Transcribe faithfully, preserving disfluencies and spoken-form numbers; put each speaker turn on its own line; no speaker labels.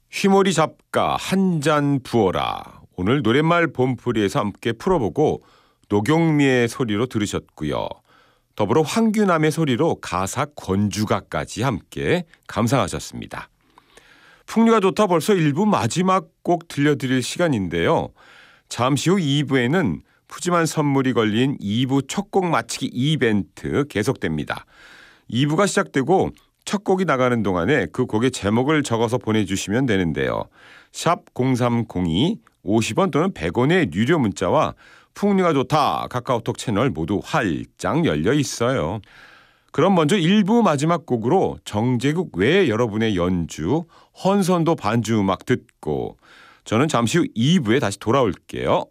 휘몰이 잡가 한 잔 부어라. 오늘 노랫말 봄풀이에서 함께 풀어보고 노경미의 소리로 들으셨고요. 더불어 황규남의 소리로 가사 권주가까지 함께 감상하셨습니다. 풍류가 좋다 벌써 일 부 마지막 곡 들려드릴 시간인데요. 잠시 후 이 부에는 푸짐한 선물이 걸린 이 부 첫 곡 맞히기 이벤트 계속됩니다. 이 부가 시작되고 첫 곡이 나가는 동안에 그 곡의 제목을 적어서 보내주시면 되는데요. 샵 공삼공이 오십 원 또는 백 원의 유료 문자와 풍류가 좋다 카카오톡 채널 모두 활짝 열려 있어요. 그럼 먼저 일 부 마지막 곡으로 정제국 외 여러분의 연주 헌선도 반주 음악 듣고 저는 잠시 후 이 부에 다시 돌아올게요.